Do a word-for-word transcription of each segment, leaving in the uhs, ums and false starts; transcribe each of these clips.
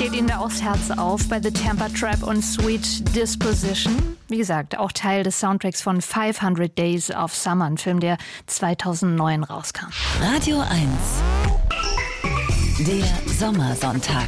Geht Ihnen da auch das Herz auf bei The Temper Trap und Sweet Disposition? Wie gesagt, auch Teil des Soundtracks von fünfhundert Days of Summer, ein Film, der zweitausendneun rauskam. Radio eins. Der Sommersonntag.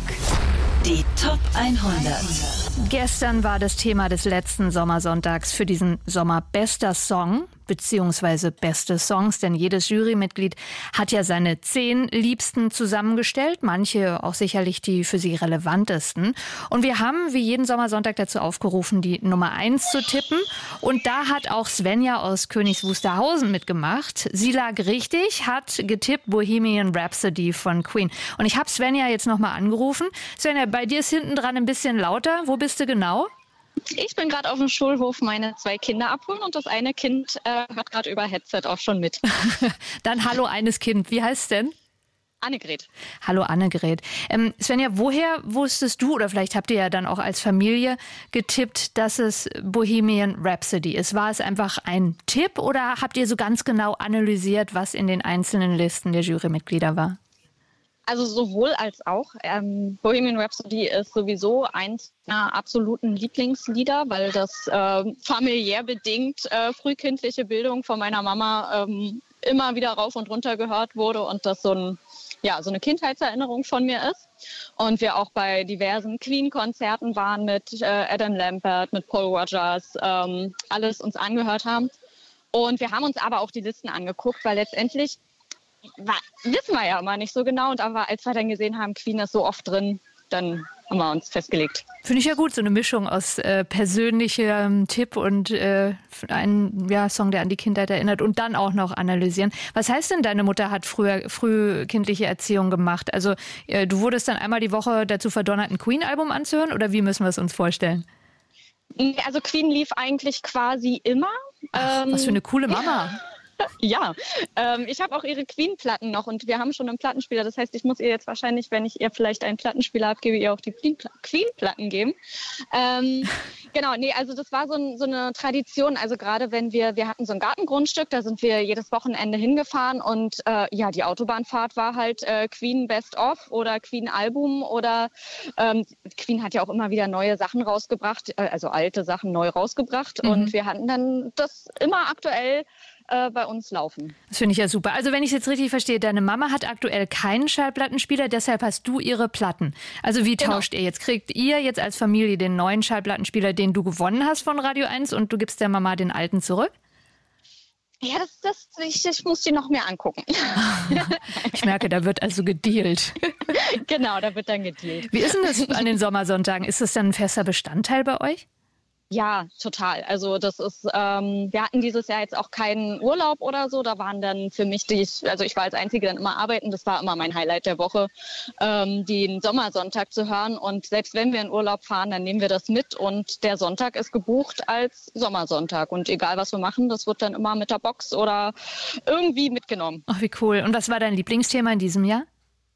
Die Top hundert. Gestern war das Thema des letzten Sommersonntags für diesen Sommer bester Song beziehungsweise beste Songs, denn jedes Jurymitglied hat ja seine zehn Liebsten zusammengestellt, manche auch sicherlich die für sie relevantesten. Und wir haben wie jeden Sommersonntag dazu aufgerufen, die Nummer eins zu tippen. Und da hat auch Svenja aus Königs Wusterhausen mitgemacht. Sie lag richtig, hat getippt Bohemian Rhapsody von Queen. Und ich habe Svenja jetzt nochmal angerufen. Svenja, bei dir ist hinten dran ein bisschen lauter. Wo bist du genau? Ich bin gerade auf dem Schulhof meine zwei Kinder abholen und das eine Kind äh, hört gerade über Headset auch schon mit. Dann hallo eines Kind. Wie heißt es denn? Annegret. Hallo Annegret. Ähm, Svenja, woher wusstest du, oder vielleicht habt ihr ja dann auch als Familie getippt, dass es Bohemian Rhapsody ist? War es einfach ein Tipp oder habt ihr so ganz genau analysiert, was in den einzelnen Listen der Jurymitglieder war? Also sowohl als auch. Ähm, Bohemian Rhapsody ist sowieso eins meiner absoluten Lieblingslieder, weil das äh, familiär bedingt äh, frühkindliche Bildung von meiner Mama ähm, immer wieder rauf und runter gehört wurde und das so, ein, ja, so eine Kindheitserinnerung von mir ist. Und wir auch bei diversen Queen-Konzerten waren mit äh, Adam Lambert, mit Paul Rogers, ähm, alles uns angehört haben. Und wir haben uns aber auch die Listen angeguckt, weil letztendlich War, wissen wir ja immer nicht so genau. Und aber als wir dann gesehen haben, Queen ist so oft drin, dann haben wir uns festgelegt. Finde ich ja gut, so eine Mischung aus äh, persönlichem Tipp und äh, einem ja, Song, der an die Kindheit erinnert und dann auch noch analysieren. Was heißt denn, deine Mutter hat früher frühkindliche Erziehung gemacht? Also äh, du wurdest dann einmal die Woche dazu verdonnert, ein Queen-Album anzuhören oder wie müssen wir es uns vorstellen? Also Queen lief eigentlich quasi immer. Ach, ähm, was für eine coole Mama. Ja, ähm, ich habe auch ihre Queen-Platten noch und wir haben schon einen Plattenspieler. Das heißt, ich muss ihr jetzt wahrscheinlich, wenn ich ihr vielleicht einen Plattenspieler abgebe, ihr auch die Queen-Platten geben. Ähm, genau, nee, also das war so, ein, so eine Tradition. Also gerade wenn wir, wir hatten so ein Gartengrundstück, da sind wir jedes Wochenende hingefahren und äh, ja, die Autobahnfahrt war halt äh, Queen Best of oder Queen Album oder ähm, Queen hat ja auch immer wieder neue Sachen rausgebracht, äh, also alte Sachen neu rausgebracht mhm. und wir hatten dann das immer aktuell äh, bei uns laufen. Das finde ich ja super. Also wenn ich es jetzt richtig verstehe, deine Mama hat aktuell keinen Schallplattenspieler, deshalb hast du ihre Platten. Also wie tauscht genau. ihr jetzt? Kriegt ihr jetzt als Familie den neuen Schallplattenspieler, den du gewonnen hast von Radio eins und du gibst der Mama den alten zurück? Ja, das, das, ich, ich muss die noch mehr angucken. Ich merke, da wird also gedealt. Genau, da wird dann gedealt. Wie ist denn das an den Sommersonntagen? Ist das dann ein fester Bestandteil bei euch? Ja, total. Also das ist, ähm, wir hatten dieses Jahr jetzt auch keinen Urlaub oder so. Da waren dann für mich, die ich, also ich war als Einzige dann immer arbeiten. Das war immer mein Highlight der Woche, ähm, den Sommersonntag zu hören. Und selbst wenn wir in Urlaub fahren, dann nehmen wir das mit. Und der Sonntag ist gebucht als Sommersonntag. Und egal, was wir machen, das wird dann immer mit der Box oder irgendwie mitgenommen. Ach, wie cool. Und was war dein Lieblingsthema in diesem Jahr?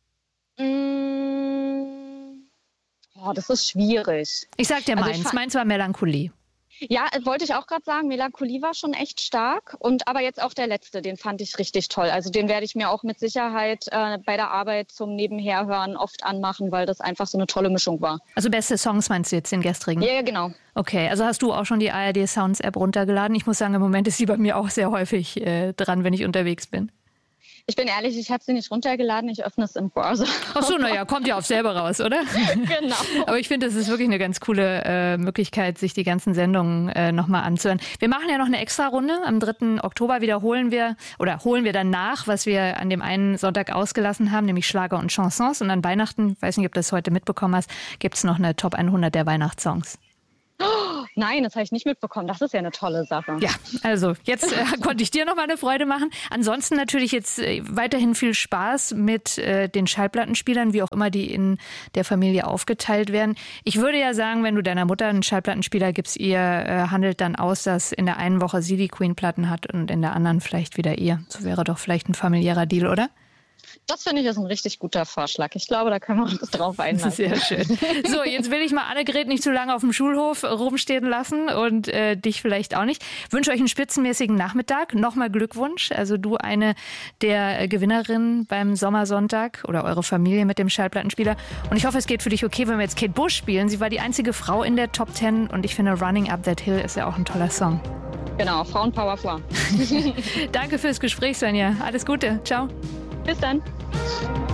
Mmh. Oh, das ist schwierig. Ich sag dir also meins. Meins war Melancholie. Ja, wollte ich auch gerade sagen. Melancholie war schon echt stark. Und aber jetzt auch der letzte, den fand ich richtig toll. Also den werde ich mir auch mit Sicherheit äh, bei der Arbeit zum Nebenherhören oft anmachen, weil das einfach so eine tolle Mischung war. Also beste Songs meinst du jetzt, den gestrigen? Ja, genau. Okay, also hast du auch schon die A R D Sounds App runtergeladen? Ich muss sagen, im Moment ist sie bei mir auch sehr häufig äh, dran, wenn ich unterwegs bin. Ich bin ehrlich, ich habe sie nicht runtergeladen, ich öffne es im Browser. Ach so, naja, kommt ja auf selber raus, oder? Genau. Aber ich finde, es ist wirklich eine ganz coole äh, Möglichkeit, sich die ganzen Sendungen äh, nochmal anzuhören. Wir machen ja noch eine Extra-Runde. Am dritten Oktober wiederholen wir oder holen wir dann nach, was wir an dem einen Sonntag ausgelassen haben, nämlich Schlager und Chansons. Und an Weihnachten, ich weiß nicht, ob du das heute mitbekommen hast, gibt es noch eine Top hundert der Weihnachtssongs. Oh, nein, das habe ich nicht mitbekommen. Das ist ja eine tolle Sache. Ja, also jetzt äh, konnte ich dir noch mal eine Freude machen. Ansonsten natürlich jetzt äh, weiterhin viel Spaß mit äh, den Schallplattenspielern, wie auch immer die in der Familie aufgeteilt werden. Ich würde ja sagen, wenn du deiner Mutter einen Schallplattenspieler gibst, ihr äh, handelt dann aus, dass in der einen Woche sie die Queen-Platten hat und in der anderen vielleicht wieder ihr. So wäre doch vielleicht ein familiärer Deal, oder? Das finde ich ist ein richtig guter Vorschlag. Ich glaube, da können wir uns drauf einlassen. Sehr schön. So, jetzt will ich mal Annegret nicht zu lange auf dem Schulhof rumstehen lassen und äh, dich vielleicht auch nicht. Ich wünsche euch einen spitzenmäßigen Nachmittag. Nochmal Glückwunsch. Also du eine der Gewinnerinnen beim Sommersonntag oder eure Familie mit dem Schallplattenspieler. Und ich hoffe, es geht für dich okay, wenn wir jetzt Kate Bush spielen. Sie war die einzige Frau in der Top Ten und ich finde Running Up That Hill ist ja auch ein toller Song. Genau, Frauenpower vor. Danke fürs Gespräch, Svenja. Alles Gute. Ciao. Bis dann.